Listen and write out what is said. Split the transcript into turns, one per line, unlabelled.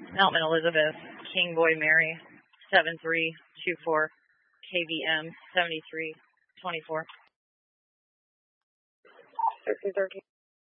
Mountain Elizabeth, King Boy Mary, 7324, KVM 7324. 1313.